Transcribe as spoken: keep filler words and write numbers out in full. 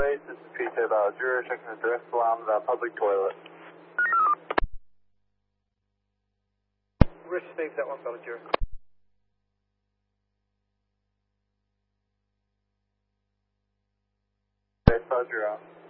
Base, this is P T about zero, checking the direct alarm of that public toilet. Rich Steve, that one, Bella Zero. Base, five zero.